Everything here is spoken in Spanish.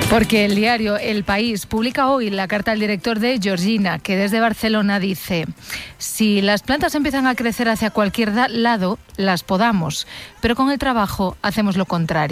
Porque el diario El País publica hoy la carta al director de Georgina, que desde Barcelona dice: si las plantas empiezan a crecer hacia cualquier lado, las podamos, pero con el trabajo hacemos lo contrario.